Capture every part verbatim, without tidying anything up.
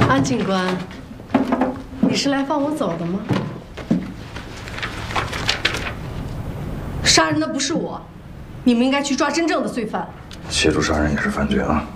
安警官，你是来放我走的吗？杀人的不是我，你们应该去抓真正的罪犯。 协助杀人也是犯罪啊！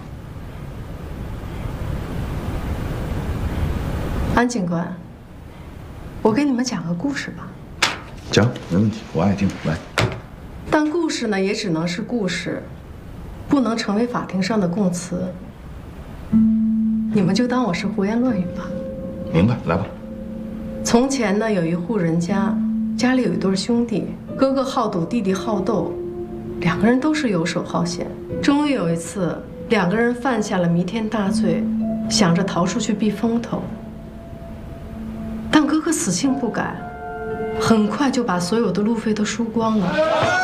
安警官，我给你们讲个故事吧。 讲，没问题，我爱听。来， 但故事呢，也只能是故事，不能成为法庭上的供词。你们就当我是胡言乱语吧。 明白，来吧。 从前呢，有一户人家，家里有一对兄弟，哥哥好赌，弟弟好斗，两个人都是游手好闲。终于有一次，两个人犯下了弥天大罪，想着逃出去避风头。但哥哥死性不改，很快就把所有的路费都输光了。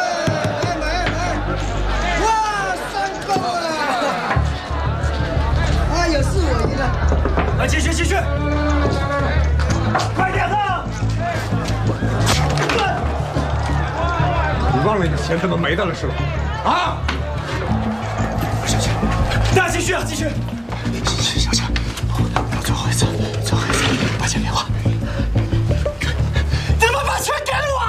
哇，三扣了！哎呀，是我赢了！ 来，继续继续，快点啊！ 你忘了你的钱怎么没的了是吧？啊！ 小钱，再继续啊，继续！ 小钱，我最后一次，最后一次，把钱给我。 你们把钱给我！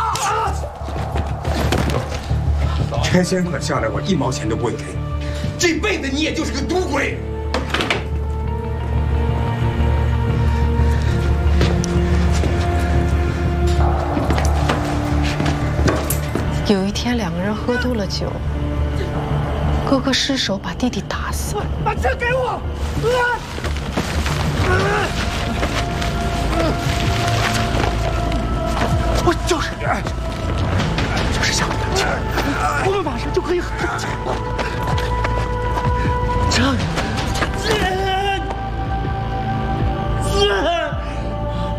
这些款下来，我一毛钱都不会给你，这辈子你也就是个赌鬼。 有一天，两个人喝多了酒，哥哥失手把弟弟打死了。 把钱给我！ 我就是爱，就是想要钱，我们马上就可以和解。这样。